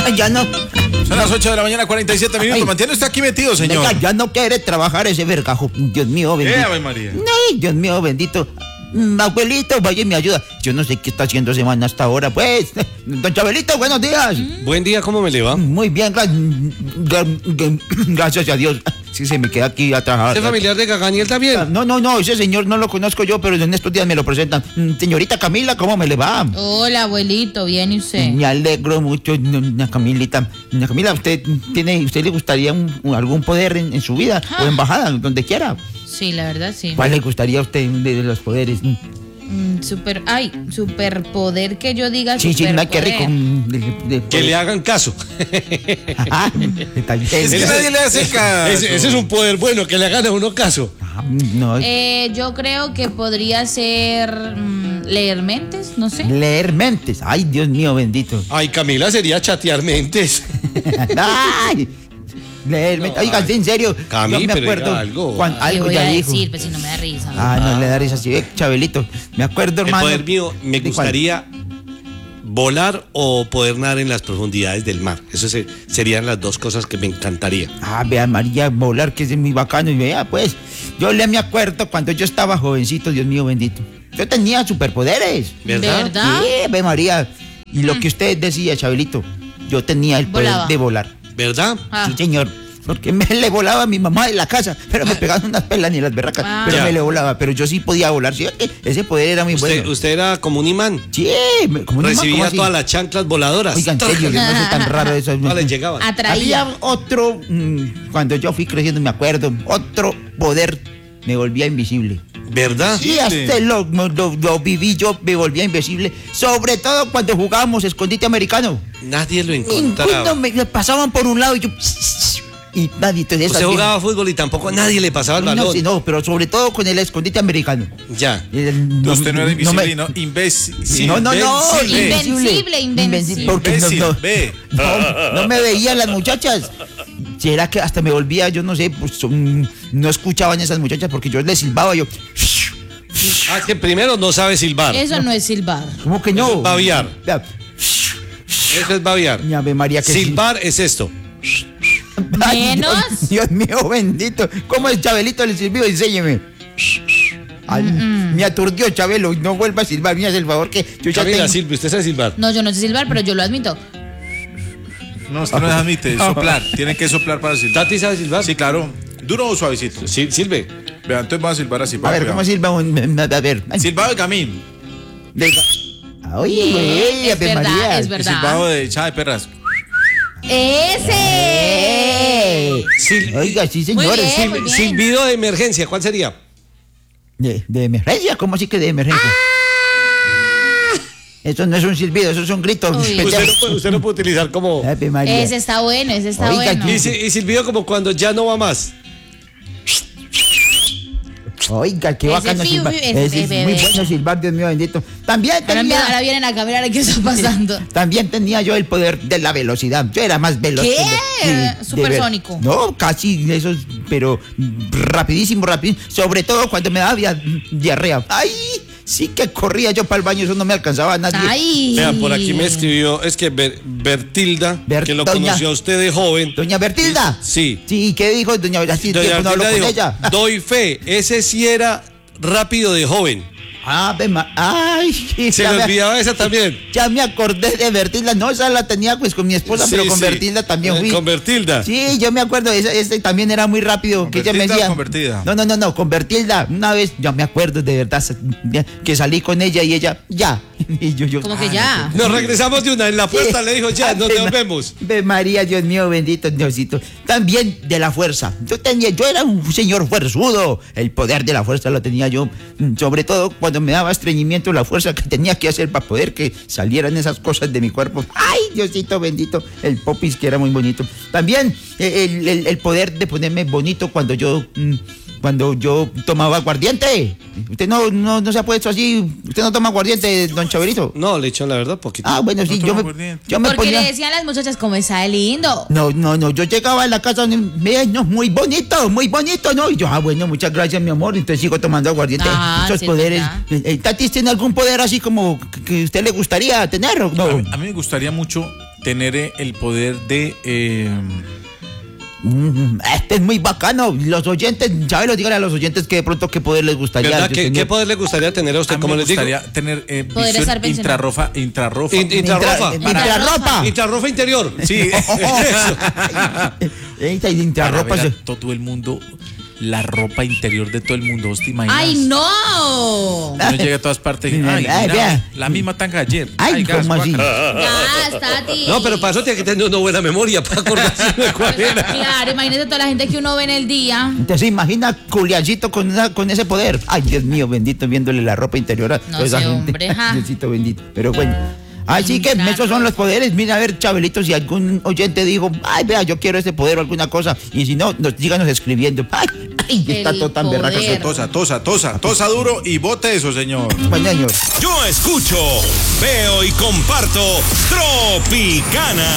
Ya no. Son las 8 de la mañana, 47 minutos. Mantiene usted aquí metido, señor. Venga, ya no quiere trabajar ese vergajo. Dios mío, bendito. Ave María. Ay, Dios mío, bendito. Abuelito, vaya y me ayuda. Yo no sé qué está haciendo semana hasta ahora, pues. Don Chabelito, buenos días. Buen día, ¿cómo me le va? Muy bien, gracias a Dios. Sí, se me queda aquí a trabajar. ¿Usted es familiar de Gaganiel también? No, ese señor no lo conozco yo, pero en estos días me lo presentan. Señorita Camila, ¿cómo me le va? Hola, abuelito, bien, ¿y usted? Me alegro mucho, Camilita. Camila, ¿usted le gustaría algún poder en su vida? O embajada, donde quiera. Sí, la verdad, sí. ¿Cuál le gustaría a usted de los poderes? Superpoder que yo diga. Sí, no hay que rico. Que le hagan caso. Es que nadie le hace caso. Ese es un poder bueno, que le hagan a uno caso. No. Yo creo que podría ser leer mentes, no sé. Leer mentes. Ay, Dios mío, bendito. Ay, Camila, sería chatear mentes. Ay. Leer mentes. Oiga, en serio. Cami, yo me pero acuerdo. algo. ¿Qué voy ya a dijo. decir? Pues si no me da risa. No le da risa. Sí, Chabelito. Me acuerdo, hermano. El poder mío, me gustaría volar o poder nadar en las profundidades del mar. Eso serían las dos cosas que me encantaría. Vea, María, volar, que es muy bacano. Y vea, pues, yo me acuerdo cuando yo estaba jovencito, Dios mío, bendito. Yo tenía superpoderes. ¿Verdad? Sí, ve, María. Y lo que usted decía, Chabelito, yo tenía el poder de volar. ¿Verdad? Sí, señor. Porque me le volaba a mi mamá de la casa, pero me pegaban unas pelas ni las berracas, pero me le volaba, pero yo sí podía volar, ¿sí? Ese poder era muy bueno. ¿Usted era como un imán? Sí, como un imán. Recibía todas las chanclas voladoras. Oiga, en serio, yo no soy tan raro eso. No les llegaban. Atraía. Había otro, cuando yo fui creciendo, me acuerdo, otro poder, me volvía invisible. ¿Verdad? Sí, hasta lo viví yo, me volvía invisible, sobre todo cuando jugábamos escondite americano. Nadie lo encontraba. Me pasaban por un lado y yo... Y nadie te Usted jugaba fútbol y tampoco nadie le pasaba el balón. No, pero sobre todo con el escondite americano. Ya. Usted no era invisible, no, imbécil. Invencible. Porque no me veían las muchachas. ¿Será que hasta me volvía, yo no sé, pues no escuchaban esas muchachas porque yo les silbaba, yo... Que primero no sabe silbar. Eso no es silbar. ¿Cómo que no? Eso es babear. Eso es babear. Mi Ave María, que silbar es esto. Menos. Dios mío, bendito. ¿Cómo es Chabelito el silbido? Enséñeme. Me aturdió, Chabelo. No vuelva a silbar. Me hace el favor que yo ya Camila, silbe. ¿Usted sabe silbar? No, yo no sé silbar, pero yo lo admito. No, usted no admite, soplar. Tiene que soplar para silbar. ¿Tati sabe silbar? Sí, claro. ¿Duro o suavecito? Sí, silbe. Vean, entonces vamos a silbar así. A ver, ¿cómo silba? A ver. Silbado de camino. Oye, es verdad, María. es verdad. Silbado de echada de perras. ¡Ese! Oiga, sí, señores. Muy bien. Silbido de emergencia, ¿cuál sería? ¿De emergencia? ¿Cómo así que de emergencia? Eso no es un silbido, eso son gritos. Usted no puede utilizar como... Ave María. Ese está bueno, Oiga, bueno. Y silbido como cuando ya no va más. Oiga, qué Ese bacano silbar. Ese es muy bueno silbar, Dios mío bendito. También tenía... Ahora vienen a caminar, ¿qué está pasando? También tenía yo el poder de la velocidad. Yo era más veloz. ¿Qué? Supersónico. No, casi eso, pero rapidísimo. Sobre todo cuando me daba diarrea. ¡Ay! Sí que corría yo para el baño, eso no me alcanzaba a nadie. ¡Ay! Vean, por aquí me escribió, es que Bertilda, que lo conoció a usted de joven. ¿Doña Bertilda? Sí. Sí, ¿qué dijo doña Bertilda? Así Doña tiempo no hablo Bertilda con dijo, ella. doy fe, ese sí era rápido de joven. Ay, Se le olvidaba esa también. Ya me acordé de Bertilda. No, esa la tenía pues con mi esposa, Sí, pero con sí. Bertilda también fui. Con Bertilda. Sí, yo me acuerdo, ese también era muy rápido. ¿Con que ella me Bertilda decía. o con Bertilda? No, con Bertilda. Una vez, yo me acuerdo de verdad que salí con ella y ella, ya. Y yo. Como que ya. Nos regresamos de una, en la puerta Sí. le dijo ya, nos devolvemos. Ve María, Dios mío, bendito Diosito. También de la fuerza. Yo era un señor fuerzudo. El poder de la fuerza lo tenía yo. Sobre todo cuando me daba estreñimiento, la fuerza que tenía que hacer para poder que salieran esas cosas de mi cuerpo. Ay, Diosito bendito. El popis que era muy bonito. También el poder de ponerme bonito cuando yo tomaba aguardiente. Usted no se ha puesto así. Usted no toma aguardiente, don Chaverito. No, le echó la verdad poquito. Ah, bueno, sí, No yo toma me aguardiente. Porque ponía... le decían las muchachas como está lindo. No, yo llegaba a la casa, no, muy bonito, ¿no? Y yo, bueno, muchas gracias, mi amor, entonces sigo tomando aguardiente. Esos sí, poderes. ¿verdad? ¿Tatis tiene algún poder así como que usted le gustaría tener o no? A mí me gustaría mucho tener el poder de... Este es muy bacano. Los oyentes, Chabelo, díganle a los oyentes que de pronto qué poder les gustaría. ¿Verdad? ¿Qué poder le gustaría tener a usted? a mí Como me les digo. gustaría tener Poder estar visión pensionado. intrarrofa. Intrarropa. Intrarrofa interior. Sí. Esta Para intrarropa. ver a todo el mundo, la ropa interior de todo el mundo. ¿Vos te imaginas? ¡Ay, no! Uno llega a todas partes y Ay, mira, vea. la misma tanga ayer. Ay, gas, ¿cómo así? Gas, Tati. No, pero para eso tiene que tener una buena memoria para acordarse de cuál era. Claro, imagínate toda la gente que uno ve en el día. Entonces, imagina Culiancito con ese poder. Ay, Dios mío, bendito, viéndole la ropa interior a No toda esa sé, gente. hombre, ja. Diosito bendito. Pero bueno. Así que Claro. esos son los poderes. Mira, a ver, Chabelito, si algún oyente dijo, ay, vea, yo quiero ese poder o alguna cosa. Y si no, síganos escribiendo. Ay, está El todo tan poder. berraco. Tosa duro y bote eso, señor. Bueno, señor. Yo escucho, veo y comparto Tropicana.